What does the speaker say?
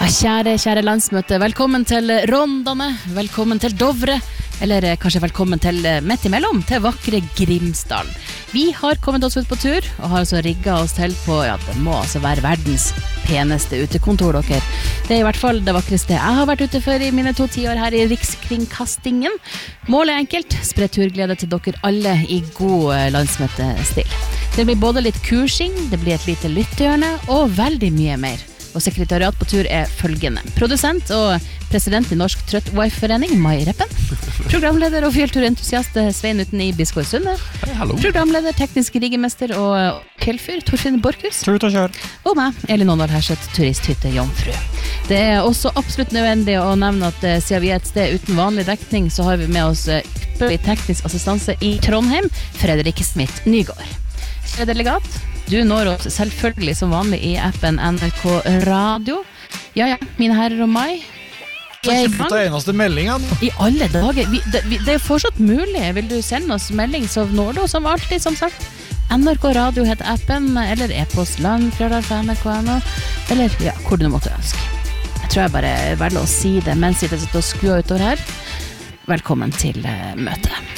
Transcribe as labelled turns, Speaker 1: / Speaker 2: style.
Speaker 1: Kjære landsmøte, velkommen til Rondane, velkommen til Dovre, eller kanskje velkommen til midt imellom, til vakre Grimsdalen. Vi har kommet oss ut på tur, og har altså rigget oss til på, det må altså være verdens peneste utekontor, dere. Det I hvert fall det vakreste jeg har vært ute for I mine 2 tiår her I Rikskringkastingen. Målet enkelt, spre turglede til dere alle I god landsmøtestil. Det blir både litt kursing, det blir et lite lyttehjørne, og veldig mye mer. Og sekretariat på tur følgende. Produsent og president I Norsk Trøtt-Wife-forening, Mai Reppen. Programleder og fjellturentusiast Svein Uten I Biskår Sunde.
Speaker 2: Hallo.
Speaker 1: Programleder, teknisk riggemester og fjellfyr Torfinn Borkhus.
Speaker 2: Tut og kjør.
Speaker 1: Og meg, Elin Åndal Herseth, turisthytte Jomfru. Det også absolutt nødvendig å nevne at siden vi et sted uten vanlig dekning, så har vi med oss ypperlig teknisk assistanse I Trondheim, Fredrik Smith Nygaard. Kjære delegat, du når oss selvfølgelig som vanlig I appen NRK Radio. Ja, mine herrer og meg.
Speaker 2: Jeg har fått det eneste meldingen.
Speaker 1: I alle dager. Det fortsatt mulig. Vil du sende oss melding, så når du som alltid, som sagt. NRK Radio heter appen, eller e-post langfredag på NRK.no, eller hvor du måtte ønske. Jeg tror jeg bare velger å si det mens jeg sitter og skuer utover her. Velkommen til møtet.